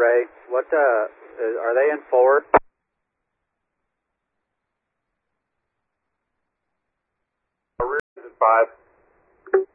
Ray. What are they in forward? Rear is at 5.